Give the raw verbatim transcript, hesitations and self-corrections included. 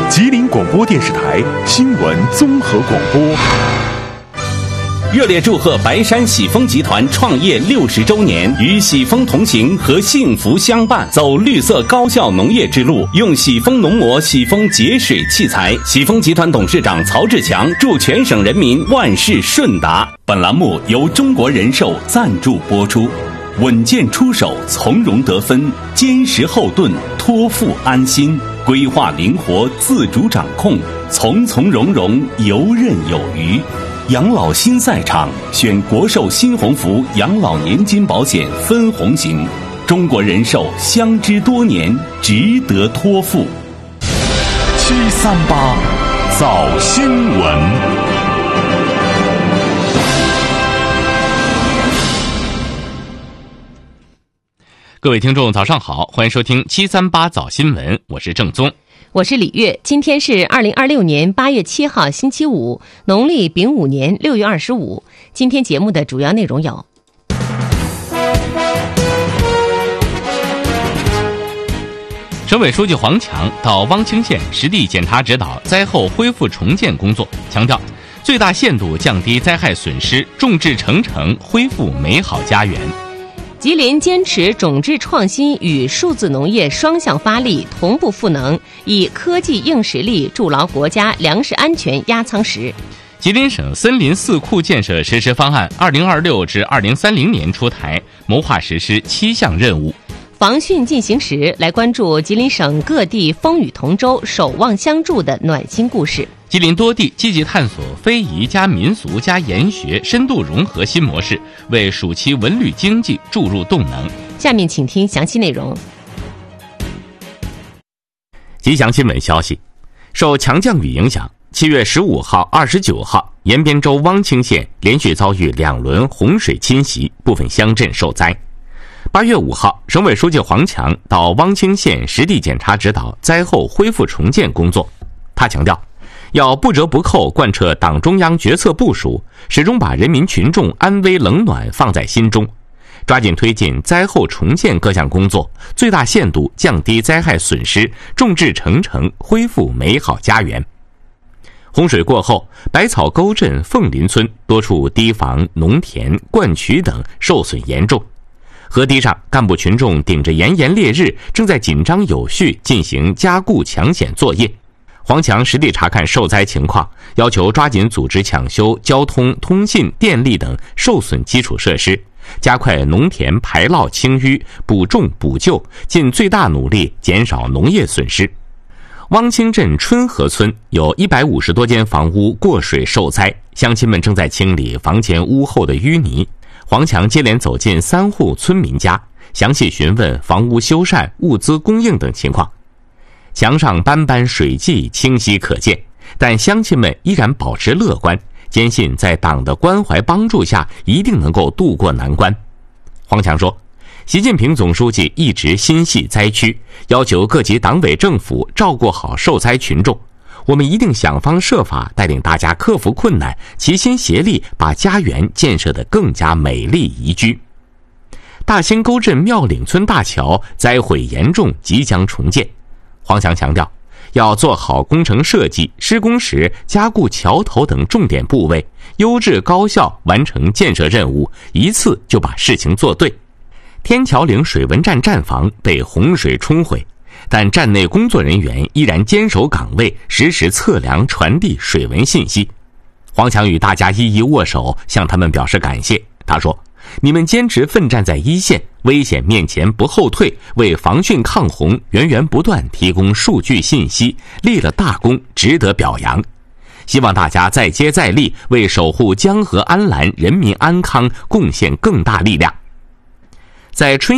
吉林广播电视台新闻综合广播。 热烈祝贺白山喜丰集团创业六十周年，与喜丰同行和幸福相伴，走绿色高效农业之路，用喜丰农膜、喜丰节水器材。喜丰集团董事长曹志强祝全省人民万事顺达。本栏目由中国人寿赞助播出。稳健出手，从容得分，坚实后盾，托付安心，规划灵活，自主掌控，从从容容，游刃有余。养老新赛场，选国寿新鸿福养老年金保险分红型，中国人寿相知多年，值得托付。 七三八早新闻。 各位听众早上好，欢迎收听七三八早新闻，我是郑宗。 我是李月。今天是二零二六年八月七号星期五，农历丙午年六月二十五。今天节目的主要内容有： 省委书记黄强到汪清县实地检查指导灾后恢复重建工作，强调最大限度降低灾害损失，众志成城恢复美好家园。 吉林坚持种质创新与数字农业双向发力，同步赋能，以科技硬实力筑牢国家粮食安全压舱石。 吉林省森林四库建设实施方案二零二六至二零三零年出台，谋划实施七项任务。 防汛进行时，来关注吉林省各地风雨同舟、守望相助的暖心故事。 吉林多地积极探索非遗加民俗加研学深度融合新模式，为暑期文旅经济注入动能。 下面请听详细内容。 吉祥新闻消息，受强降雨影响，七月十五号、二十九号，延边州汪清县连续遭遇两轮洪水侵袭，部分乡镇受灾。八月五号，省委书记黄强到汪清县实地检查指导灾后恢复重建工作。他强调，要不折不扣贯彻党中央决策部署，始终把人民群众安危冷暖放在心中，抓紧推进灾后重建各项工作，最大限度降低灾害损失，众志成城恢复美好家园。洪水过后，百草沟镇凤林村多处堤防、农田、灌渠等受损严重。河堤上，干部群众顶着炎炎烈日，正在紧张有序进行加固抢险作业。黄强实地查看受灾情况，要求抓紧组织抢修交通、通信、电力等受损基础设施，加快农田排涝清淤，补种补救，尽最大努力减少农业损失。汪清镇春河村有一百五十多间房屋过水受灾，乡亲们正在清理房前屋后的淤泥。黄强接连走进三户村民家，详细询问房屋修缮、物资供应等情况。墙上斑斑水迹清晰可见，但乡亲们依然保持乐观，坚信在党的关怀帮助下，一定能够渡过难关。黄强说，习近平总书记一直心系灾区，要求各级党委政府照顾好受灾群众。我们一定想方设法带领大家克服困难，齐心协力把家园建设得更加美丽宜居。大兴沟镇庙岭村大桥灾毁严重，即将重建。黄强强调，要做好工程设计、施工时加固桥头等重点部位，优质高效完成建设任务，一次就把事情做对。天桥岭水文站站房被洪水冲毁，但站内工作人员依然坚守岗位，实时测量传递水文信息。黄强与大家一一握手，向他们表示感谢。他说，你们坚持奋战在一线，危险面前不后退，为防汛抗洪源源不断提供数据信息，立了大功，值得表扬。希望大家再接再厉，为守护江河安澜、人民安康贡献更大力量。在春